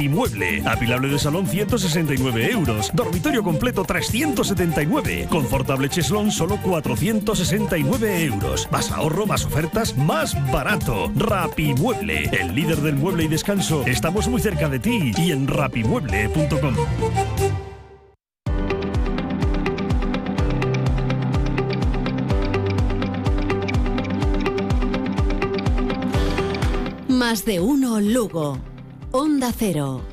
Inmueble, apilable de salón 169 euros, dormitorio completo 379, confortable cheslón solo 469 euros. Más ahorro, más ofertas, más barato. Rapimueble, el líder del mueble y descanso. Estamos muy cerca de ti y en rapimueble.com. Más de uno Lugo. Onda Cero.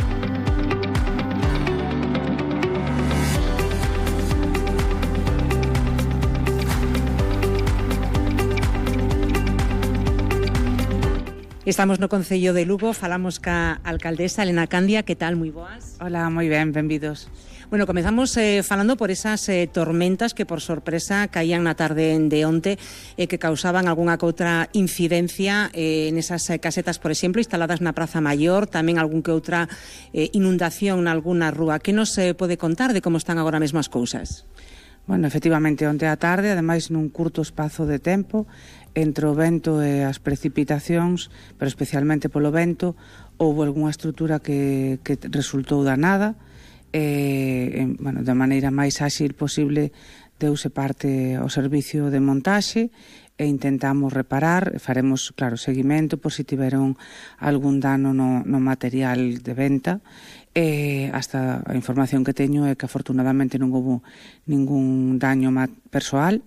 Estamos no Concello de Lugo, falamos ca alcaldesa Elena Candia. Que tal? Moi boas. Hola, moi ben, benvidos. Bueno, comezamos falando por esas tormentas que por sorpresa caían na tarde de onte que causaban algunha que outra incidencia nesas casetas, por exemplo, instaladas na Praza Maior, tamén algún que outra inundación nalgúna rúa. Que nos pode contar de como están agora mesmo as cousas? Bueno, efectivamente, onte á tarde, ademais nun curto espazo de tempo, entre o vento e as precipitacións, pero especialmente polo vento, houve algunha estrutura que resultou danada. Bueno, da maneira máis áxil posible deuse parte ao servicio de montaxe e intentamos reparar, faremos, claro, seguimento por si tiveron algún dano no material de venta. Hasta a información que teño é que afortunadamente non houve ningún daño persoal.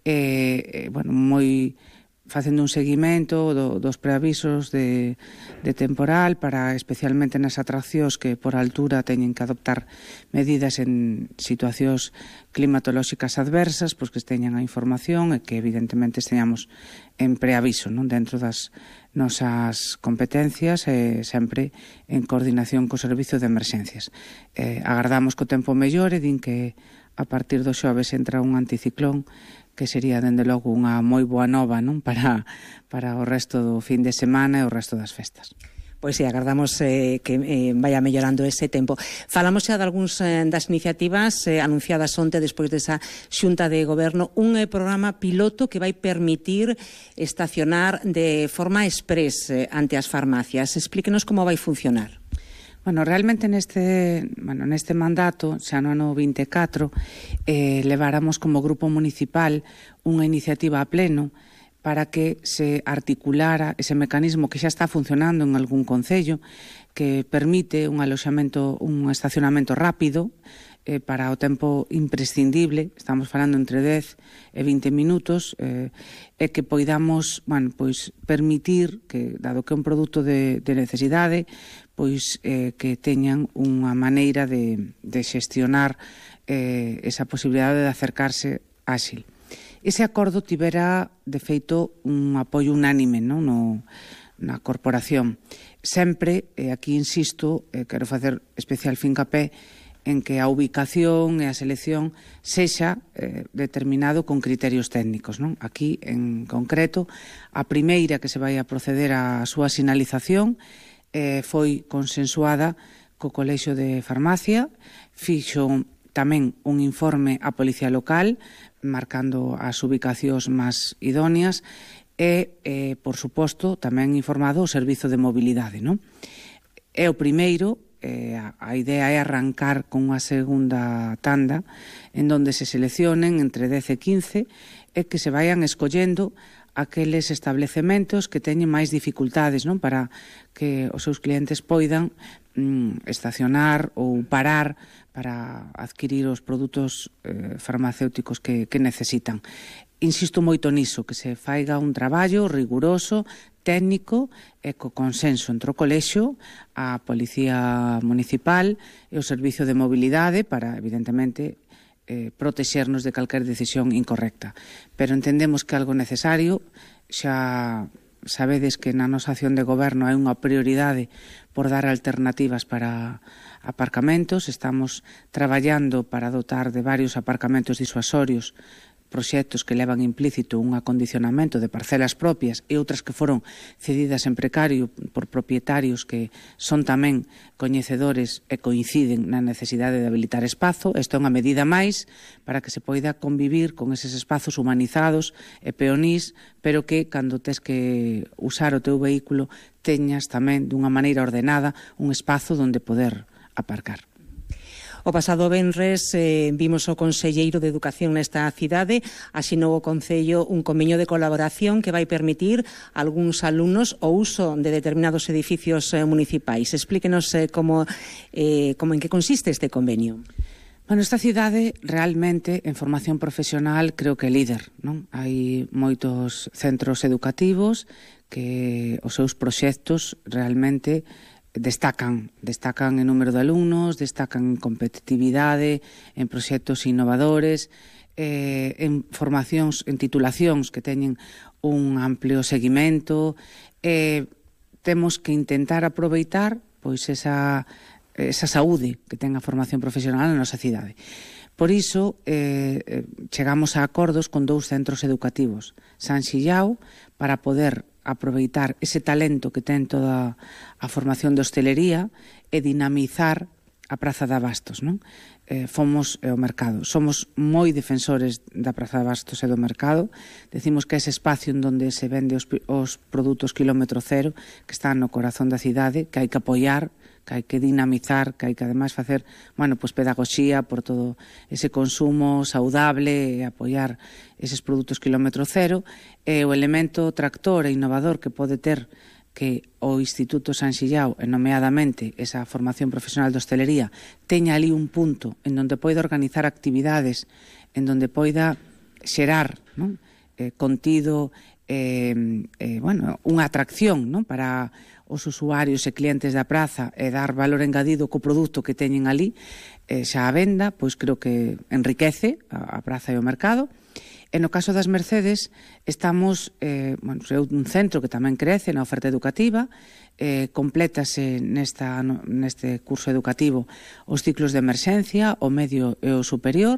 Bueno, moi facendo un seguimento dos preavisos de temporal para especialmente nas atraccións que por altura teñen que adoptar medidas en situacións climatolóxicas adversas, pois que teñan a información e que evidentemente esteñamos en preaviso, non, dentro das nosas competencias e sempre en coordinación co servicio de emerxencias. Agardamos que o tempo mellore, din que a partir do xoves entra un anticiclón que sería, dende logo, unha moi boa nova, non, para o resto do fin de semana e o resto das festas. Pois sí, agardamos que vaya mellorando ese tempo. Falamos xa de algúns das iniciativas anunciadas onte despois desa xunta de goberno, un programa piloto que vai permitir estacionar de forma exprés ante as farmacias. Explíquenos como vai funcionar. Bueno, realmente neste mandato, xa no ano 24, leváramos como grupo municipal unha iniciativa a pleno para que se articulara ese mecanismo que xa está funcionando en algún concello, que permite un estacionamento rápido para o tempo imprescindible, estamos falando entre 10 e 20 minutos, e que poidamos, bueno, pois permitir que, dado que é un produto de necesidade, pois que teñan unha maneira de xestionar esa posibilidade de acercarse áxil. Ese acordo tivera, de feito, un apoio unánime, non, na corporación. Sempre, aquí insisto, quero facer especial fincapé en que a ubicación e a selección sexa determinado con criterios técnicos, non? Aquí, en concreto, a primeira que se vai a proceder á súa sinalización foi consensuada co Colexio de Farmacia, fixo tamén un informe á Policía Local, marcando as ubicacións máis idóneas, e, por suposto, tamén informado o Servizo de Mobilidade, non? É o primeiro. A idea é arrancar con unha segunda tanda en donde se seleccionen entre 10 e 15 e que se vayan escollendo aqueles establecementos que teñen máis dificultades, non, para que os seus clientes poidan estacionar ou parar para adquirir os produtos farmacéuticos que necesitan. Insisto moito niso, que se faiga un traballo riguroso, técnico e co consenso entre o colexio, a Policía Municipal e o Servicio de Mobilidade para, evidentemente, protexernos de calquer decisión incorrecta. Pero entendemos que algo necesario, xa sabedes que na nosa acción de goberno hai unha prioridade por dar alternativas para aparcamentos. Estamos traballando para dotar de varios aparcamentos disuasorios proxectos que levan implícito un acondicionamento de parcelas propias e outras que foron cedidas en precario por propietarios que son tamén coñecedores e coinciden na necesidade de habilitar espazo. Isto é unha medida máis para que se poida convivir con eses espazos humanizados e peonís, pero que cando tes que usar o teu vehículo teñas tamén dunha maneira ordenada un espazo onde poder aparcar. O pasado venres vimos o conselleiro de Educación nesta cidade, asinou o Concello un convenio de colaboración que vai permitir a algúns alumnos o uso de determinados edificios municipais. Explíquenos en que consiste este convenio. Bueno, esta cidade realmente en formación profesional creo que é líder, non? Hai moitos centros educativos que os seus proxectos realmente destacan en número de alumnos, destacan en competitividade, en proxectos innovadores, en formacións, en titulacións que teñen un amplio seguimento. Temos que intentar aproveitar pois esa saúde que ten a formación profesional na nosa cidade. Por iso, chegamos a acordos con 2 centros educativos, San Xillao, para poder aproveitar ese talento que ten toda a formación de hostelería e dinamizar a Praza de Abastos, non? Fomos o mercado. Somos moi defensores da Praza de Abastos e do mercado. Decimos que é ese espacio en donde se vende os produtos kilómetro cero, que están no corazón da cidade, que hai que apoiar, que hai que dinamizar, que hai que ademais facer, pedagogía por todo ese consumo saudable e apoiar eses produtos kilómetro cero. E o elemento tractor e innovador que pode ter que o Instituto San Xillao, e nomeadamente esa formación profesional de hostelería, teña ali un punto en donde poida organizar actividades, en donde poida xerar, non? Contido, unha atracción, non? Para os usuarios e clientes da praza e dar valor engadido co produto que teñen ali xa a venda, pois creo que enriquece a praza e o mercado. E no caso das Mercedes estamos, é un centro que tamén crece na oferta educativa, complétase neste curso educativo os ciclos de emerxencia, o medio e o superior.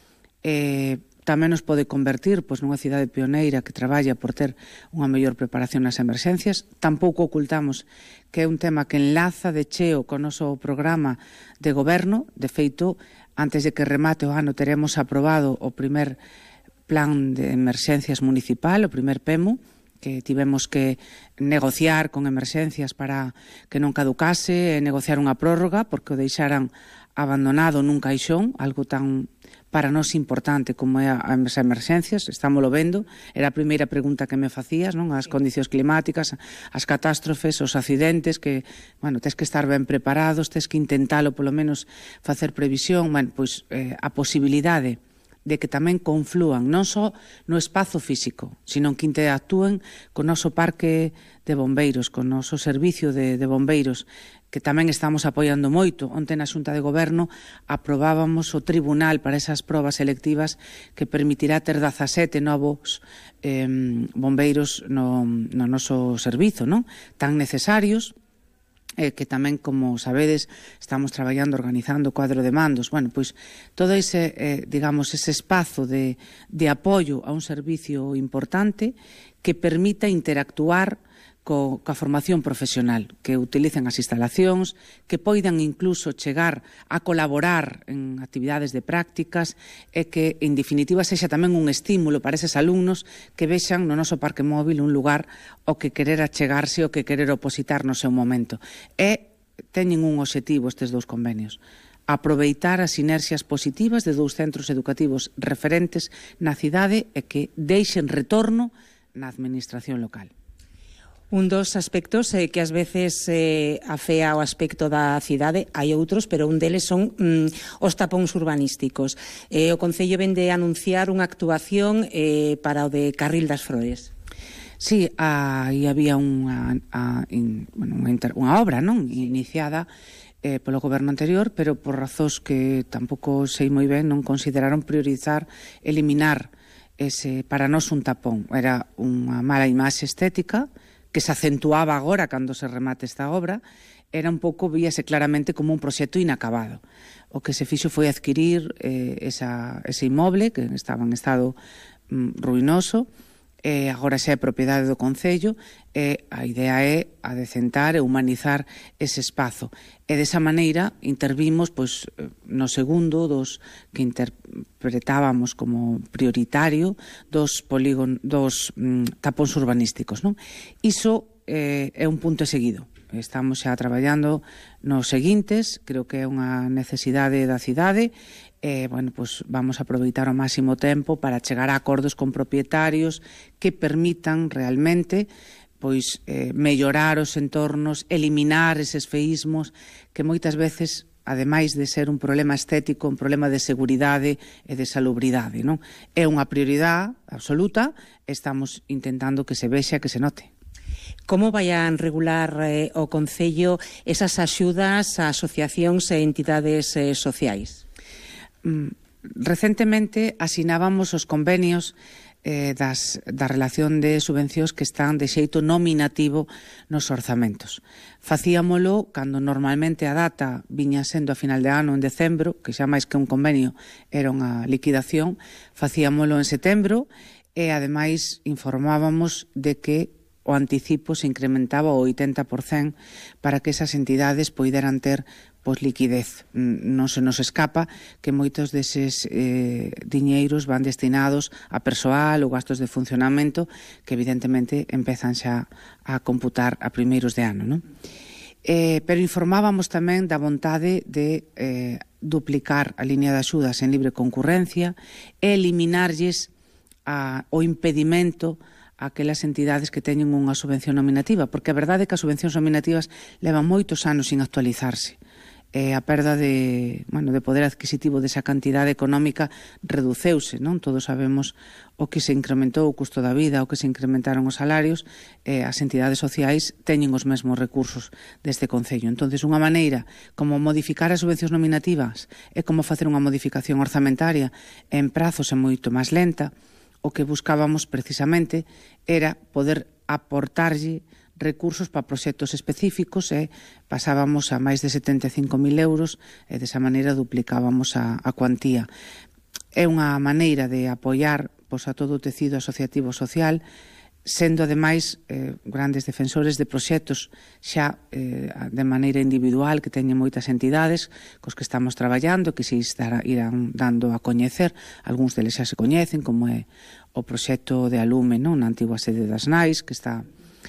Tamén nos pode convertir nunha cidade pioneira que traballa por ter unha mellor preparación nas emerxencias. Tampouco ocultamos que é un tema que enlaza de cheo co noso programa de goberno. De feito, antes de que remate o ano teremos aprobado o primer plan de emerxencias municipal, o primer PEMU, que tivemos que negociar con emerxencias para que non caducase, e negociar unha prórroga porque o deixaran abandonado nun caixón, algo tan para nós importante como é as emerxencias. Estámoslo vendo, era a primeira pregunta que me facías, non? As condicións climáticas, as catástrofes, os accidentes, que, tes que estar ben preparados, tes que intentalo, polo menos, facer previsión, a posibilidade de que tamén conflúan non só no espazo físico, sino que interactúen co noso parque de bombeiros, co noso servicio de bombeiros, que tamén estamos apoiando moito. Onte na Xunta de Goberno aprobábamos o tribunal para esas probas selectivas que permitirá ter 17 novos bombeiros no noso servizo, non? Tan necesarios, que tamén, como sabedes, estamos traballando, organizando o cuadro de mandos. Todo ese, ese espazo de apoio a un servicio importante que permita interactuar coa formación profesional, que utilicen as instalacións, que poidan incluso chegar a colaborar en actividades de prácticas e que, en definitiva, sexa tamén un estímulo para eses alumnos que vexan no noso parque móvil un lugar ao que querer achegarse, ao que querer opositar no seu momento. E teñen un obxectivo estes 2 convenios: aproveitar as sinerxias positivas de 2 centros educativos referentes na cidade e que deixen retorno na administración local. Un dos aspectos que ás veces afea o aspecto da cidade, hai outros, pero un deles son os tapóns urbanísticos. O Concello vende a anunciar unha actuación para o de Carril das Flores. Sí, aí había unha obra, non, iniciada polo goberno anterior, pero por razóns que tampouco sei moi ben, non consideraron priorizar eliminar ese, para nós, un tapón. Era unha mala imaxe estética que se acentuaba agora cando se remate esta obra, era un pouco, víase claramente como un proxecto inacabado. O que se fixo foi adquirir ese inmoble que estaba en estado ruinoso, agora xa é propiedade do Concello, e a idea é adecentar e humanizar ese espazo. E desa maneira intervimos no segundo dos que interpretábamos como prioritario dos tapóns urbanísticos, non? Iso é un punto seguido. Estamos xa traballando nos seguintes, creo que é unha necesidade da cidade. Vamos a aproveitar ao máximo tempo para chegar a acordos con propietarios que permitan realmente mellorar os entornos, eliminar eses feísmos que moitas veces, ademais de ser un problema estético, un problema de seguridade e de salubridade, non? É unha prioridade absoluta, estamos intentando que se vexa, que se note. Como vai a regular o Concello esas axudas a asociacións e entidades sociais? Recentemente asinábamos os convenios da relación de subvencións que están de xeito nominativo nos orzamentos. Facíamolo cando normalmente a data viña sendo a final de ano, en decembro, que xa máis que un convenio era unha liquidación, facíamolo en setembro e ademais informábamos de que o anticipo se incrementaba o 80% para que esas entidades poideran ter liquidez. Non se nos escapa que moitos deses diñeiros van destinados a persoal ou gastos de funcionamento que evidentemente empezan xa a computar a primeiros de ano, non? Pero informábamos tamén da vontade de duplicar a línea de axudas en libre concurrencia e eliminarlles o impedimento a aquelas entidades que teñen unha subvención nominativa, porque a verdade é que as subvencións nominativas levan moitos anos sin actualizarse. A perda de poder adquisitivo desa cantidade económica reduceuse, non? Todos sabemos o que se incrementou o custo da vida, o que se incrementaron os salarios, as entidades sociais teñen os mesmos recursos deste Concello. Entonces, unha maneira como modificar as subvencións nominativas é como facer unha modificación orzamentaria en prazos e moito máis lenta. O que buscábamos precisamente era poder aportarlle recursos para proxectos específicos e pasábamos a máis de 75.000 euros e desa maneira duplicábamos a cuantía. É unha maneira de apoiar a todo o tecido asociativo social, sendo ademais grandes defensores de proxectos xa de maneira individual que teñen moitas entidades cos que estamos traballando, que se irán dando a coñecer. Algúns deles xa se coñecen, como é o proxecto de Alume, non? Na antigua sede das Nais, que está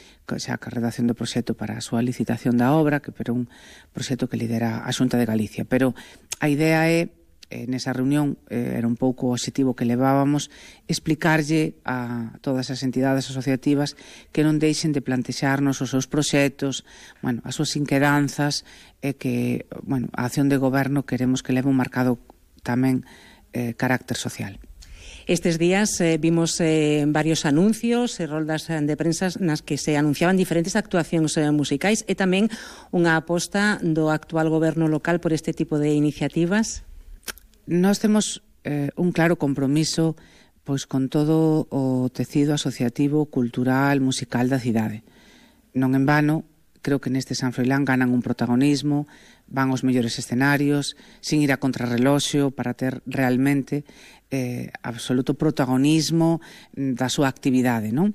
xa a redacción do proxecto para a súa licitación da obra, que é un proxecto que lidera a Xunta de Galicia. Pero a idea é, nesa reunión, era un pouco o obxectivo que levábamos, explicarlle a todas as entidades asociativas que non deixen de plantexarnos os seus proxectos, as súas inquedanzas, e que a acción de goberno queremos que leve un marcado tamén carácter social. Estes días vimos varios anuncios e roldas de prensa nas que se anunciaban diferentes actuacións musicais e tamén unha aposta do actual goberno local por este tipo de iniciativas. Nós temos un claro compromiso con todo o tecido asociativo, cultural, musical da cidade. Non en vano, creo que neste San Froilán ganan un protagonismo, van aos mellores escenarios, sin ir a contrarreloxo, para ter realmente absoluto protagonismo da súa actividade, non?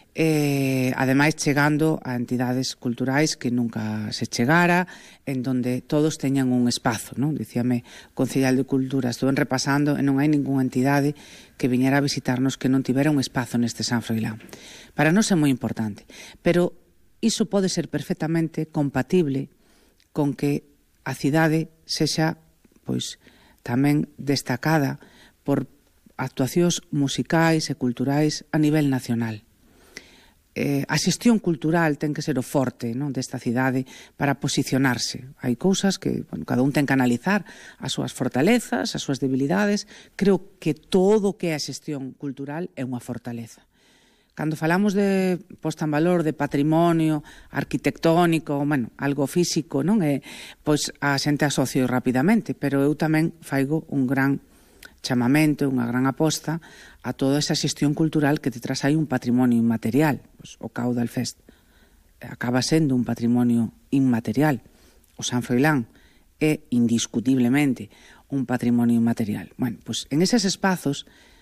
Ademais, chegando a entidades culturais que nunca se chegara, en donde todos teñan un espazo, non? Dicíame o Concellal de Cultura, estuven repasando e non hai ningunha entidade que viñera a visitarnos que non tivera un espazo neste San Froilán. Para nós é moi importante, pero iso pode ser perfectamente compatible con que a cidade sexa tamén destacada por actuacións musicais e culturais a nivel nacional. A xestión cultural ten que ser o forte, non, desta cidade para posicionarse. Hai cousas que cada un ten que analizar as súas fortalezas, as súas debilidades. Creo que todo o que é a xestión cultural é unha fortaleza. Cando falamos de posta en valor de patrimonio arquitectónico, algo físico, non é, a xente asocio rapidamente, pero eu tamén faigo un gran chamamento, unha gran aposta a toda esa xestión cultural que detrás hai un patrimonio inmaterial. O Caudal Fest acaba sendo un patrimonio inmaterial. o San Froilán é indiscutiblemente un patrimonio inmaterial. Bueno, pois en eses espazos